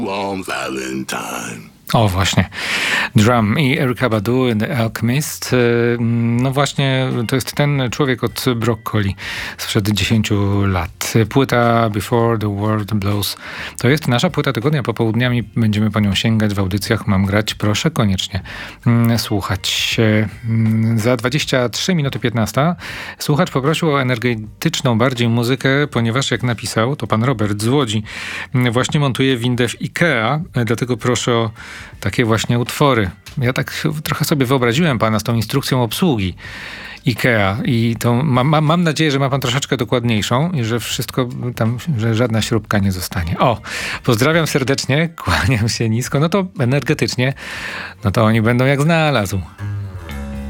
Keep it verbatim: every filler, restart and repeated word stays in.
Long Valentine. O, właśnie. Drum i Erykah Badu and The Alchemist. No właśnie, to jest ten człowiek od Broccoli sprzed dziesięciu lat. Płyta Before the World Blows. To jest nasza płyta tygodnia. Popołudniami będziemy po nią sięgać w audycjach. Mam grać. Proszę koniecznie słuchać. Za dwadzieścia trzy minuty piętnaście słuchacz poprosił o energetyczną bardziej muzykę, ponieważ jak napisał, to pan Robert z Łodzi właśnie montuje windę w Ikea, dlatego proszę o takie właśnie utwory. Ja tak trochę sobie wyobraziłem pana z tą instrukcją obsługi Ikea i to ma, ma, mam nadzieję, że ma pan troszeczkę dokładniejszą i że wszystko tam, że żadna śrubka nie zostanie. O, pozdrawiam serdecznie, kłaniam się nisko, no to energetycznie, no to oni będą jak znalazł.